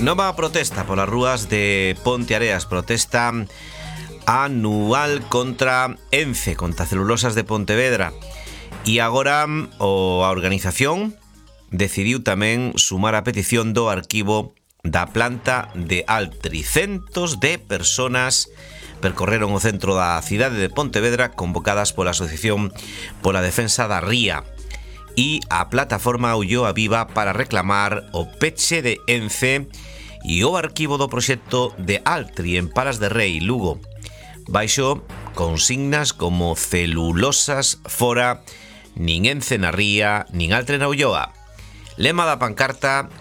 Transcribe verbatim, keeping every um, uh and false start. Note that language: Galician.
Nova protesta polas rúas de Ponteareas, protesta anual contra Ence, contra Celulosas de Pontevedra. E agora o, a organización decidiu tamén sumar a petición do arquivo da planta de Altri. Centos de personas percorreron o centro da cidade de Pontevedra convocadas pola Asociación pola Defensa da Ría e a plataforma Ulloa Viva para reclamar o peche de Ence e o arquivo do proxecto de Altri en Palas de Rei, Lugo, baixo consignas como celulosas fora, nin Ence na ría, nin Altri na Ulloa. Lema da pancarta: